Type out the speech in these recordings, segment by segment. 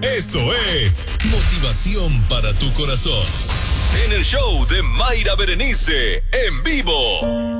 Esto es motivación para tu corazón. En el show de Mayra Berenice, en vivo.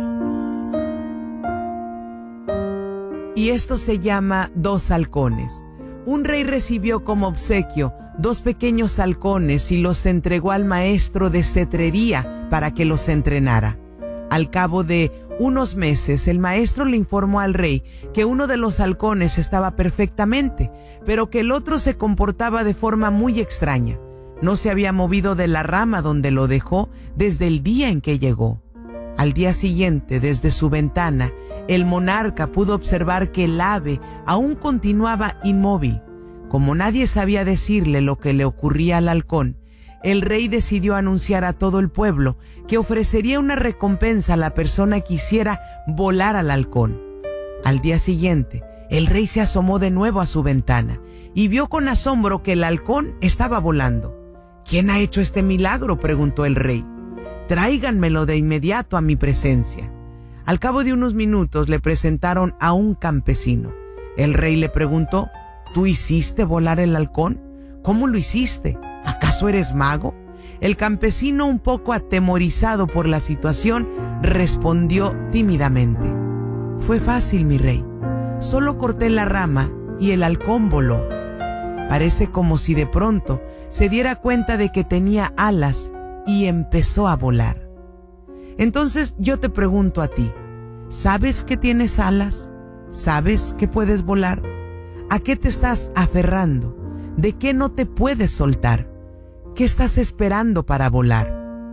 Y esto se llama Dos halcones. Un rey recibió como obsequio 2 pequeños halcones y los entregó al maestro de cetrería para que los entrenara. Al cabo de unos meses, el maestro le informó al rey que uno de los halcones estaba perfectamente, pero que el otro se comportaba de forma muy extraña. No se había movido de la rama donde lo dejó desde el día en que llegó. Al día siguiente, desde su ventana, el monarca pudo observar que el ave aún continuaba inmóvil. Como nadie sabía decirle lo que le ocurría al halcón, el rey decidió anunciar a todo el pueblo que ofrecería una recompensa a la persona que hiciera volar al halcón. Al día siguiente, el rey se asomó de nuevo a su ventana y vio con asombro que el halcón estaba volando. ¿Quién ha hecho este milagro?, preguntó el rey. Tráiganmelo de inmediato a mi presencia. Al cabo de unos minutos le presentaron a un campesino. El rey le preguntó, ¿tú hiciste volar el halcón? ¿Cómo lo hiciste? ¿Acaso eres mago? El campesino, un poco atemorizado por la situación, respondió tímidamente. Fue fácil, mi rey. Solo corté la rama y el halcón voló. Parece como si de pronto se diera cuenta de que tenía alas y empezó a volar. Entonces yo te pregunto a ti, ¿sabes que tienes alas? ¿Sabes que puedes volar? ¿A qué te estás aferrando? ¿De qué no te puedes soltar? ¿Qué estás esperando para volar?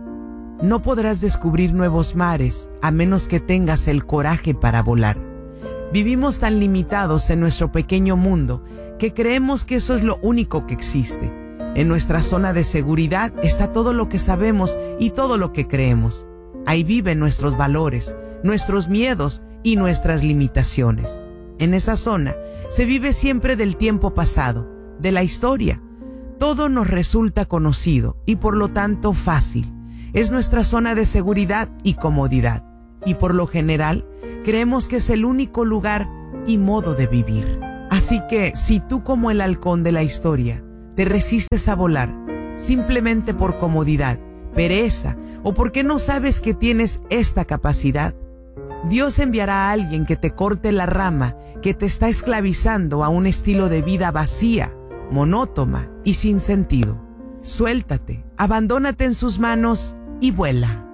No podrás descubrir nuevos mares a menos que tengas el coraje para volar. Vivimos tan limitados en nuestro pequeño mundo que creemos que eso es lo único que existe. En nuestra zona de seguridad está todo lo que sabemos y todo lo que creemos. Ahí viven nuestros valores, nuestros miedos y nuestras limitaciones. En esa zona se vive siempre del tiempo pasado, de la historia. Todo nos resulta conocido y por lo tanto fácil. Es nuestra zona de seguridad y comodidad. Y por lo general, creemos que es el único lugar y modo de vivir. Así que, si tú, como el halcón de la historia, te resistes a volar, simplemente por comodidad, pereza o porque no sabes que tienes esta capacidad, Dios enviará a alguien que te corte la rama que te está esclavizando a un estilo de vida vacía, monótona y sin sentido. Suéltate, abandónate en sus manos y vuela.